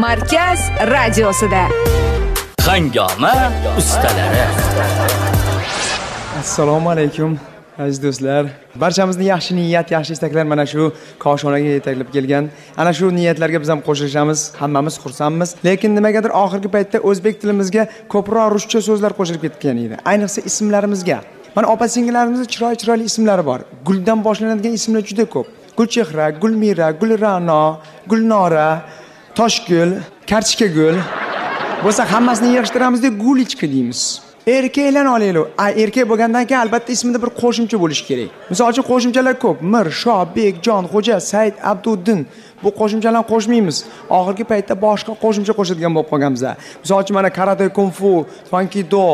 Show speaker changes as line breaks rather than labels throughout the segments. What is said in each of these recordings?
Markaz radiosida.
Hangoma ustalari.
Assalomu alaykum aziz do'stlar. Barchamizni yaxshi niyat, yaxshi istaklar mana shu koshonaga yetaklab kelgan. Ana shu niyatlarga biz ham qo'shilishamiz, hammamiz xursandmiz. Lekin nimagadir oxirgi paytda o'zbek tilimizga ko'proq ruscha so'zlar qo'shilib ketgan edi. Ayniqsa ismlarimizga. Mana opa-singillarimizning chiroyli ismlari bor. Guldan boshlanadigan ismlar juda ko'p. Gulchehra, Gulmira, Gulrano, Gulnora, Toshgul, Karchkagul. Bo'lsa hammasini yig'ishtiramizda Gulichka deymiz. Erkaklarni olaylik. Erkak bo'lgandan keyin albatta ismida bir qo'shimcha bo'lishi kerak. Misol uchun qo'shimchalar ko'p. Mir, Shoh, Bek, Jon, Xo'ja, Said, Abduddin. Bu qo'shimchalarni qo'shmaymiz. Oxirgi paytda boshqa qo'shimcha qo'shadigan bo'lib qolganmiz. Misol uchun mana karate, kung fu, taekwondo,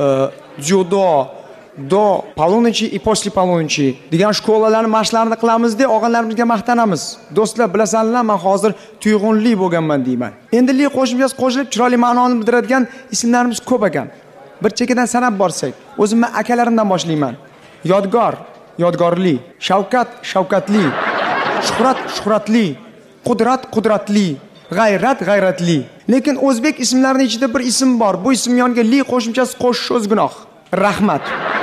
judo, do, polunchi и после polunchi degan shkolalarning mashqlarini qilamiz-da, og'anlarimizga maqtanamiz. Do'stlar, bilasanlar, men hozir tuyg'unli bo'lganman deyman. Endi li qo'shimchasi qo'shilib chiroyli ma'noni bildiradigan ismlarimiz ko'p ekan. Bir chekkadan sanab borsak, o'zim men akalarimdan boshlayman. Yodgor, Yodgorli, Shavkat, Shavkatli, Shuhrat, Shuhratli, Qudrat, Qudratli, G'ayrat, G'ayratli. Lekin o'zbek ismlarining ichida bir ism bor. Bu ism yoniga li qo'shimchasi qo'shish o'z gunoh. Rahmat.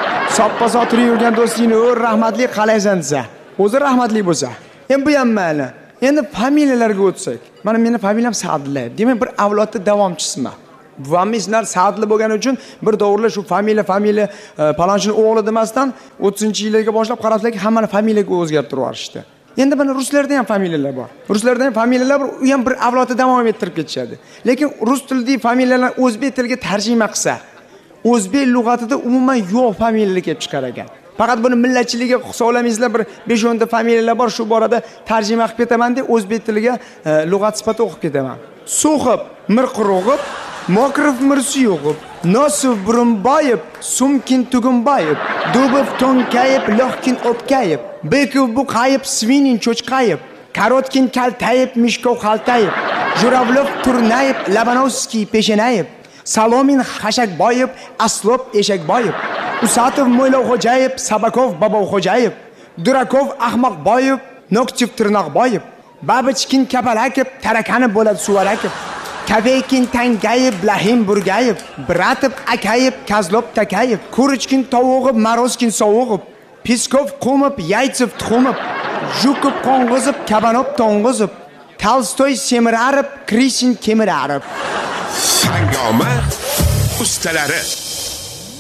Soppa turib yurgan do'stingni "O, rahmatli qalaysan" desa, o'zi rahmatli bo'lsa. Endi bu ham mayli. Endi familiyalarga o'tsak. Mana mening familiyam Sa'dli. Demak, bir avlodning davomchisiman. Buvamning ismlar Sa'dli bo'lgani uchun bir davrlar shu familiya palonchining o'g'li demasdan 30-yillarga boshlab qarabsak, hammani familiyaga o'zgartirib yuborishdi. Endi mana ruslarda ham familiyalar bor. Ruslarda ham familiyalar bor, u ham bir avlodni davom ettirib ketishadi. Lekin rus tilidagi familiyalar o'zbek tiliga tarjima qilsa, o'zbek lug'atida umuman yo'q familiyalar kelib chiqar ekan. Faqat buni millatchiligiga hisoblamangizlar, bir 5-10 ta familiyalar bor, shu borada tarjima qilib ketaman deb o'zbek tiliga lug'at sifatida o'qib ketaman. So'xib, Mirqurug'ib, Mokrov Mirsiyo'g'ib, Nosov Burunboyev, Sumkin Tugunboyev, Dubov Tonkayib, Loxkin O'tkayib, Bekov Buqayib, Svinin Cho'chqayib, Karotkin Kaltayib, Mishkov Xaltayib, Juravlov Turnayev, Labanovskiy Peshenayev, Salomin Xashakboyev, Aslop Eshakboyev, Usatov Mo'ylovxo'jayev, Sabakov Bobovxo'jayev, Durakov Ahmoqboyev, Noktiv Tirnoqboyev, Babichkin Kapalakov, Tarakani bo'ladi Suvarakov, Kaveykin Tangayev, Blahim Burgayev, Bratov Akayev, Kazlov Takayev, Kurichkin Tovug'ib, Maroskin Sovug'ib, Piskov Qumib, Yaytsev Tuxumib, Jukov Qo'ng'izib, Kabanov To'ng'izib, Tolstoy Semirarib, Krishin Kemirarib.
Hangoma ustalari.